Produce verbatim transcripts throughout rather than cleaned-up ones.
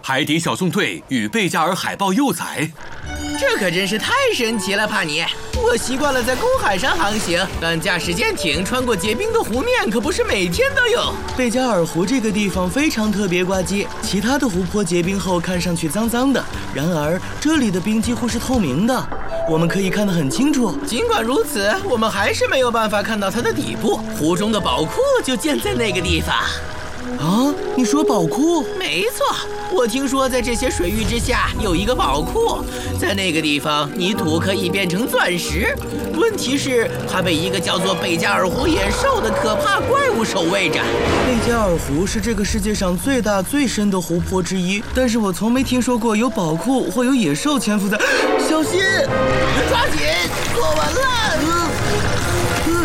海底小纵队与贝加尔海豹幼崽。 这可真是太神奇了，帕尼！我习惯了在公海上航行，但驾驶舰艇穿过结冰的湖面可不是每天都有。 贝加尔湖这个地方非常特别，呱唧。其他的湖泊结冰后看上去脏脏的，然而这里的冰几乎是透明的，我们可以看得很清楚。 尽管如此，我们还是没有办法看到它的底部。湖中的宝库就建在那个地方。 啊，你说宝库？ 没错，我听说在这些水域之下有一个宝库，在那个地方泥土可以变成钻石。问题是，它被一个叫做贝加尔湖野兽的可怕怪物守卫着。 贝加尔湖是这个世界上最大最深的湖泊之一，但是我从没听说过有宝库或有野兽潜伏在。小心， 抓紧，坐稳了。嗯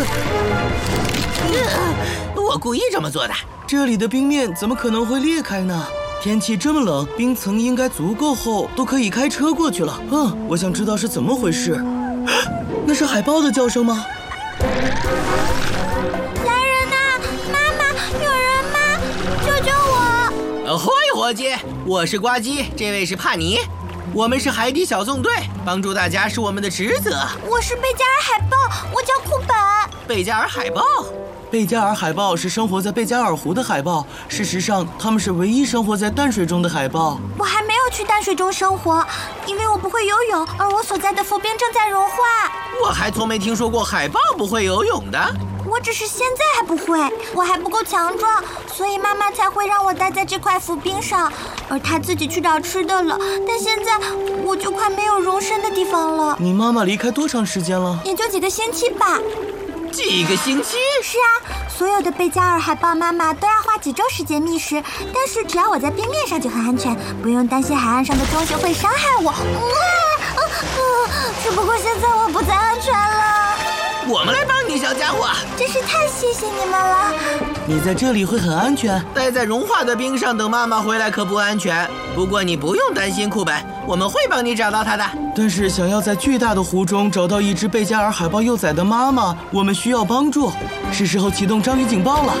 嗯我故意这么做的。 这里的冰面怎么可能会裂开呢？天气这么冷，冰层应该足够厚，都可以开车过去了。嗯，我想知道是怎么回事。那是海豹的叫声吗？ 来人呐！妈妈，有人吗？救救我！ ahoy，伙计，我是呱唧，这位是帕尼。我们是海底小纵队，帮助大家是我们的职责。 我是贝加尔海豹，我叫库本。 贝加尔海豹？ 贝加尔海豹是生活在贝加尔湖的海豹，事实上，它们是唯一生活在淡水中的海豹。 我还没有去淡水中生活，因为我不会游泳，而我所在的浮冰正在融化。 我还从没听说过海豹不会游泳的。 我只是现在还不会，我还不够强壮，所以妈妈才会让我待在这块浮冰上，而她自己去找吃的了。但现在我就快没有容身的地方了。 你妈妈离开多长时间了？ 也就几个星期吧。 几个星期？ 是啊，所有的贝加尔海豹妈妈都要花几周时间觅食，但是只要我在冰面上就很安全，不用担心海岸上的东西会伤害我。嗯啊啊、只不过现在我不再安全了。 我们来帮你，小家伙。 真是太谢谢你们了。 你在这里会很安全， 待在融化的冰上等妈妈回来可不安全。不过你不用担心，库本，我们会帮你找到她的。 但是想要在巨大的湖中找到一只贝加尔海豹幼崽的妈妈，我们需要帮助。是时候启动章鱼警报了。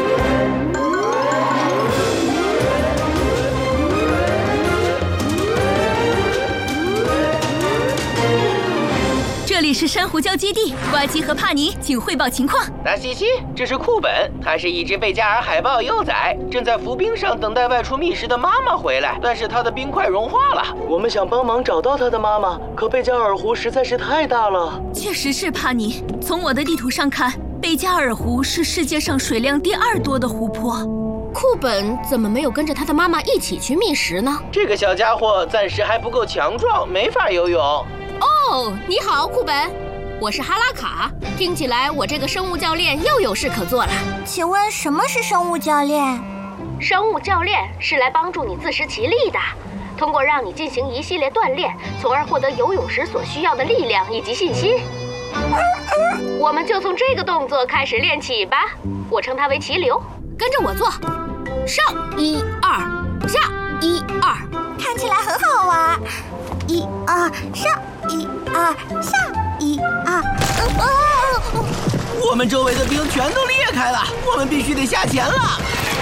这里是珊瑚礁基地，呱唧和帕尼，请汇报情况。 达西西，这是库本，它是一只贝加尔海豹幼崽，正在浮冰上等待外出觅食的妈妈回来，但是它的冰块融化了。 我们想帮忙找到它的妈妈，可贝加尔湖实在是太大了。 确实是，帕尼。从我的地图上看，贝加尔湖是世界上水量第二多的湖泊。 库本怎么没有跟着他的妈妈一起去觅食呢？ 这个小家伙暂时还不够强壮，没法游泳。 哦，你好，库本，我是哈拉卡。听起来我这个生物教练又有事可做了。 请问什么是生物教练？ 生物教练是来帮助你自食其力的，通过让你进行一系列锻炼，从而获得游泳时所需要的力量以及信心。我们就从这个动作开始练起吧，我称它为齐流，跟着我做，上一二，下一二， 看起来很好玩。一二上，一二下，一二。哦， 我们周围的冰全都裂开了，我们必须得下潜了。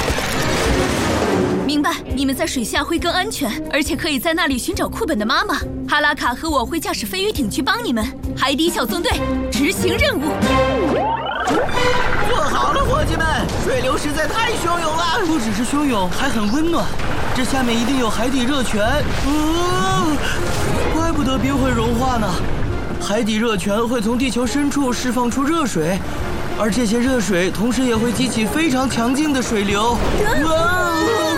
明白，你们在水下会更安全，而且可以在那里寻找库本的妈妈。哈拉卡和我会驾驶飞鱼艇去帮你们。海底小纵队执行任务。 做好了，伙计们，水流实在太汹涌了。 不只是汹涌，还很温暖。这下面一定有海底热泉。哦，怪不得冰会融化呢。海底热泉会从地球深处释放出热水，而这些热水同时也会激起非常强劲的水流。哇！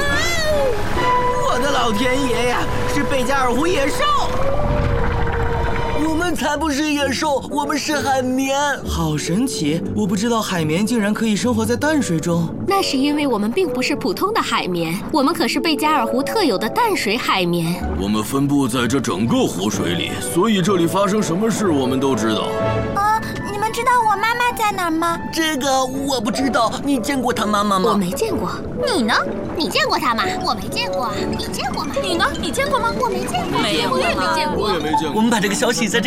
我的老天爷呀，是贝加尔湖野兽！ 我们才不是野兽，我们是海绵。好神奇，我不知道海绵竟然可以生活在淡水中。 那是因为我们并不是普通的海绵，我们可是贝加尔湖特有的淡水海绵。 我们分布在这整个湖水里，所以这里发生什么事我们都知道。 呃，你们知道我妈妈在哪儿吗？ 这个我不知道，你见过她妈妈吗？ 我没见过。 你呢？ 你见过她吗？ 我没见过。你见过吗？ 你呢？你见过吗？ 我没见过。 没有， 我也没见过。 我也没见过。 我们把这个消息在这